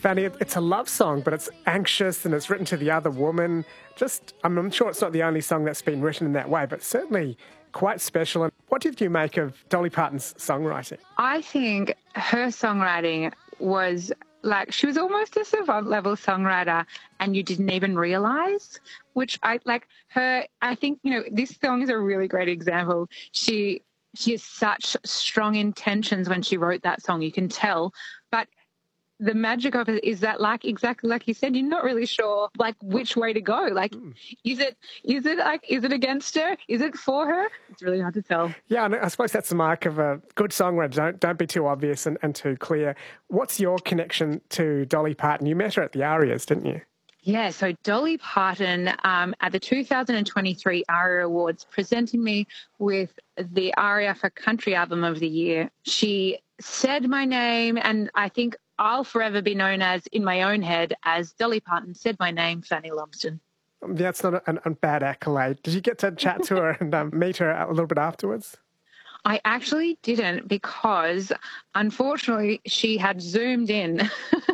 Fanny, it's a love song, but it's anxious and it's written to the other woman. I'm sure it's not the only song that's been written in that way, but certainly quite special. And what did you make of Dolly Parton's songwriting? I think her songwriting was like, she was almost a savant level songwriter and you didn't even realise, which I think, this song is a really great example. She has such strong intentions when she wrote that song, you can tell, but the magic of it is that, like, exactly like you said, you're not really sure, like, which way to go. Like, is it against her? Is it for her? It's really hard to tell. Yeah, and I suppose that's the mark of a good songwriter. Don't be too obvious and too clear. What's your connection to Dolly Parton? You met her at the ARIAs, didn't you? Yeah, so Dolly Parton at the 2023 ARIA Awards presented me with the ARIA for Country Album of the Year. She said my name, and I think I'll forever be known as, in my own head, as Dolly Parton said my name, Fanny Lumsden. That's not a bad accolade. Did you get to chat to her and meet her a little bit afterwards? I actually didn't, because unfortunately she had Zoomed in.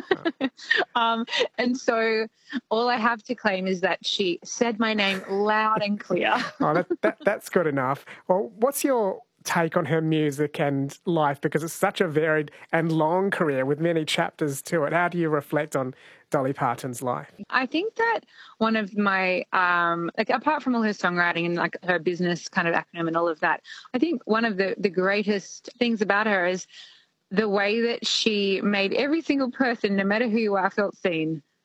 And so all I have to claim is that she said my name loud and clear. Oh, that's good enough. Well, what's your take on her music and life? Because it's such a varied and long career with many chapters to it. How do you reflect on Dolly Parton's life? I think that one of my, apart from all her songwriting and like her business kind of acronym and all of that, I think one of the greatest things about her is the way that she made every single person, no matter who you are, felt seen.